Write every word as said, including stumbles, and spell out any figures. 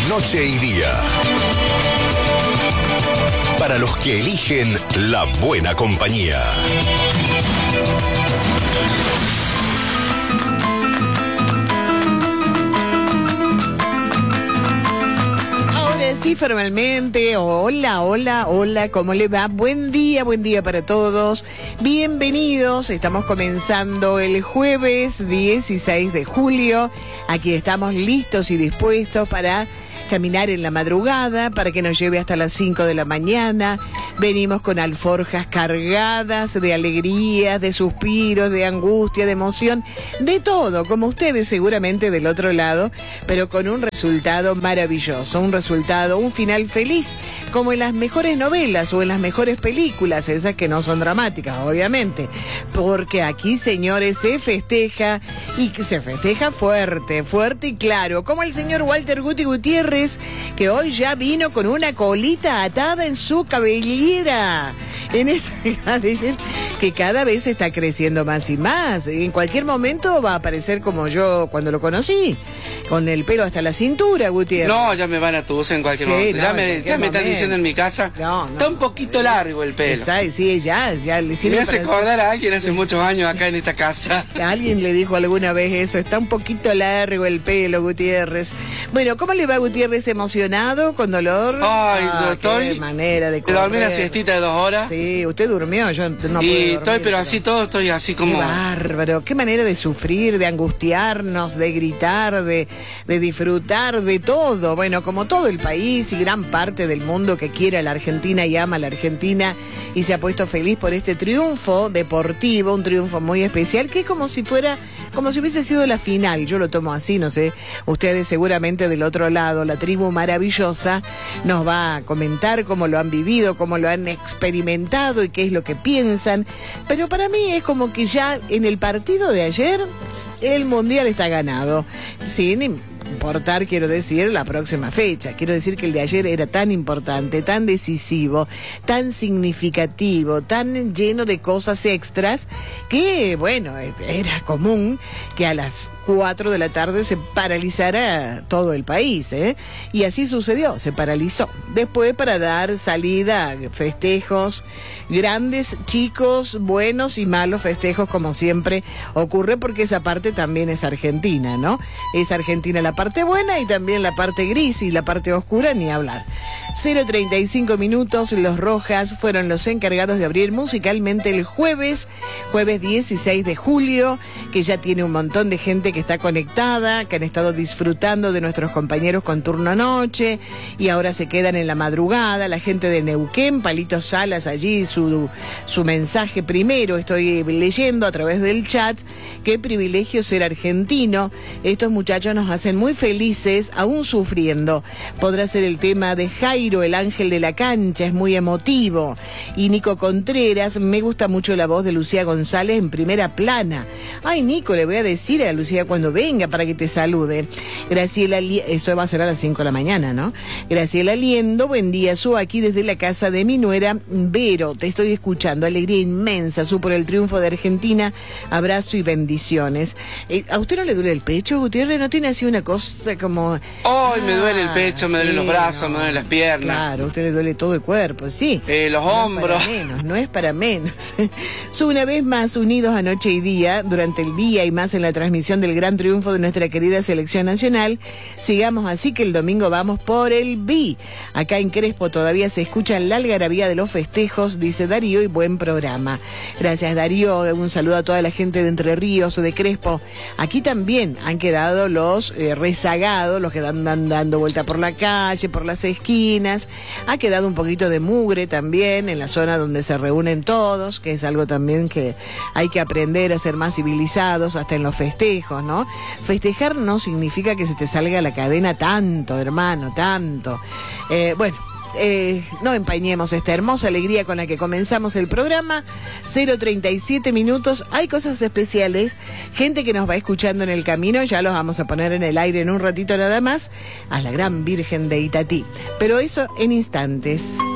Noche y Día. Para los que eligen la buena compañía. Ahora sí, formalmente, hola, hola, hola, ¿cómo le va? Buen día, buen día para todos. Bienvenidos, estamos comenzando el jueves dieciséis de julio. Aquí estamos listos y dispuestos para caminar en la madrugada, para que nos lleve hasta las cinco de la mañana. Venimos con alforjas cargadas de alegría, de suspiros, de angustia, de emoción, de todo, como ustedes seguramente del otro lado, pero con un resultado maravilloso, un resultado, un final feliz, como en las mejores novelas o en las mejores películas, esas que no son dramáticas, obviamente, porque aquí, señores, se festeja y que se festeja fuerte, fuerte y claro, como el señor Walter Guti Gutiérrez, que hoy ya vino con una colita atada en su cabellera, en esa cabellera que cada vez está creciendo más y más. En cualquier momento va a aparecer como yo cuando lo conocí, con el pelo hasta la cintura, Gutiérrez. No, ya me van a tucir en cualquier sí, momento. no, ya me, en ya me están momento. diciendo en mi casa, no, no, está un poquito largo el pelo. Está, sí, ya, ya le sirve Me hace para acordar a alguien hace muchos años acá en esta casa. Alguien le dijo alguna vez eso, está un poquito largo el pelo, Gutiérrez. Bueno, ¿cómo le va, Gutiérrez? ¿Emocionado? ¿Con dolor? Ay, ah, no, estoy... qué manera de Te dormí una correr. siestita de dos horas. Sí, usted durmió, yo no puedo Y dormir, estoy, pero así todo, estoy así como... Qué bárbaro, qué manera de sufrir, de angustiarnos, de gritar, de, de disfrutar, de todo. Bueno, como todo el país y gran parte del mundo que quiere a la Argentina y ama a la Argentina y se ha puesto feliz por este triunfo deportivo, un triunfo muy especial, que es como si fuera, como si hubiese sido la final. Yo lo tomo así, no sé, ustedes seguramente del otro lado, la tribu maravillosa, nos va a comentar cómo lo han vivido, cómo lo han experimentado y qué es lo que piensan. Pero para mí es como que ya en el partido de ayer el Mundial está ganado, sin importar, quiero decir, la próxima fecha. Quiero decir que el de ayer era tan importante, tan decisivo, tan significativo, tan lleno de cosas extras, que, bueno, era común que a las cuatro de la tarde se paralizara todo el país, ¿eh? Y así sucedió, se paralizó. Después, para dar salida a festejos grandes, chicos, buenos y malos festejos, como siempre ocurre, porque esa parte también es Argentina, ¿no? Es Argentina la parte buena y también la parte gris, y la parte oscura ni hablar. cero treinta y cinco minutos, los Rojas fueron los encargados de abrir musicalmente el jueves, jueves dieciséis de julio, que ya tiene un montón de gente que está conectada, que han estado disfrutando de nuestros compañeros con turno noche y ahora se quedan en la madrugada. La gente de Neuquén, Palito Salas allí, su, su mensaje primero, estoy leyendo a través del chat, qué privilegio ser argentino, estos muchachos nos hacen muy felices, aún sufriendo. Podrá ser el tema de Jairo, el ángel de la cancha, es muy emotivo. Y Nico Contreras, me gusta mucho la voz de Lucía González en primera plana. Ay, Nico, le voy a decir a Lucía cuando venga para que te salude. Graciela, eso va a ser a las cinco de la mañana, ¿no? Graciela Liendo, buen día, Su, aquí desde la casa de mi nuera Vero, te estoy escuchando, alegría inmensa, Su, por el triunfo de Argentina, abrazo y bendiciones. Eh, ¿A usted no le duele el pecho, Gutiérrez? ¿No tiene así una cosa como...? Hoy me duele el pecho, me duelen sí, los brazos, no. me duelen las piernas. Claro, a usted le duele todo el cuerpo, sí. Eh, los no hombros. Es para menos, no es para menos. Su, una vez más unidos a noche y día, durante el día y más en la transmisión del gran triunfo de nuestra querida selección nacional. Sigamos así, que el domingo vamos por el B. Acá en Crespo todavía se escucha la algarabía de los festejos, dice Darío, y buen programa. Gracias, Darío. Un saludo a toda la gente de Entre Ríos o de Crespo. Aquí también han quedado los eh, rezagados, los que andan dando vuelta por la calle, por las esquinas. Ha quedado un poquito de mugre también en la zona donde se reúnen todos, que es algo también que hay que aprender a ser más civilizados hasta en los festejos, ¿no? Festejar no significa que se te salga la cadena tanto, hermano, tanto. Eh, bueno. Eh, no empañemos esta hermosa alegría con la que comenzamos el programa. Cero treinta y siete minutos. Hay cosas especiales, gente que nos va escuchando en el camino, ya los vamos a poner en el aire en un ratito nada más, a la gran Virgen de Itatí, pero eso en instantes.